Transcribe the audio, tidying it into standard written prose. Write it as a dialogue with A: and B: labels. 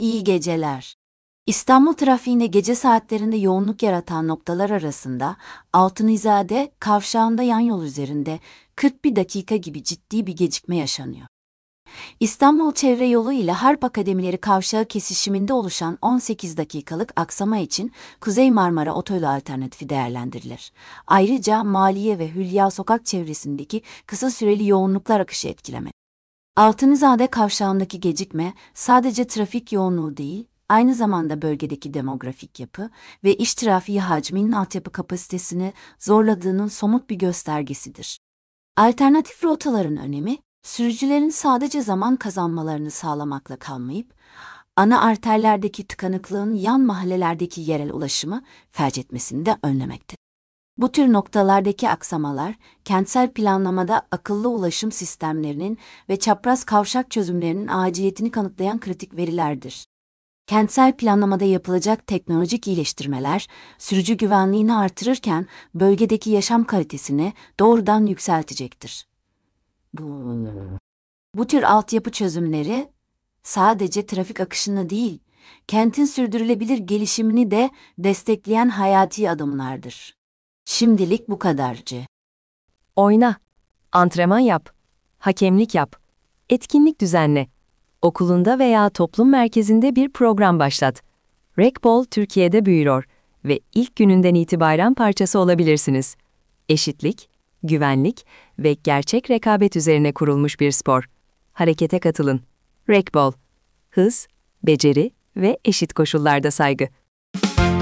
A: İyi geceler. İstanbul trafiğinde gece saatlerinde yoğunluk yaratan noktalar arasında Altınizade kavşağında yan yol üzerinde 41 dakika gibi ciddi bir gecikme yaşanıyor. İstanbul Çevre Yolu ile Harp Akademileri kavşağı kesişiminde oluşan 18 dakikalık aksama için Kuzey Marmara Otoyolu alternatifi değerlendirilir. Ayrıca Maliye ve Hülya Sokak çevresindeki kısa süreli yoğunluklar akışı etkilemektedir. Altınizade kavşağındaki gecikme sadece trafik yoğunluğu değil, aynı zamanda bölgedeki demografik yapı ve iş trafiği hacminin altyapı kapasitesini zorladığının somut bir göstergesidir. Alternatif rotaların önemi, sürücülerin sadece zaman kazanmalarını sağlamakla kalmayıp, ana arterlerdeki tıkanıklığın yan mahallelerdeki yerel ulaşımı felç etmesini de önlemektedir. Bu tür noktalardaki aksamalar, kentsel planlamada akıllı ulaşım sistemlerinin ve çapraz kavşak çözümlerinin aciliyetini kanıtlayan kritik verilerdir. Kentsel planlamada yapılacak teknolojik iyileştirmeler, sürücü güvenliğini artırırken bölgedeki yaşam kalitesini doğrudan yükseltecektir. Bu tür altyapı çözümleri, sadece trafik akışını değil, kentin sürdürülebilir gelişimini de destekleyen hayati adımlardır. Şimdilik bu kadarcı.
B: Oyna, antrenman yap, hakemlik yap, etkinlik düzenle. Okulunda veya toplum merkezinde bir program başlat. Rekbol Türkiye'de büyüyor ve ilk gününden itibaren parçası olabilirsiniz. Eşitlik, güvenlik ve gerçek rekabet üzerine kurulmuş bir spor. Harekete katılın. Rekbol, hız, beceri ve eşit koşullarda saygı.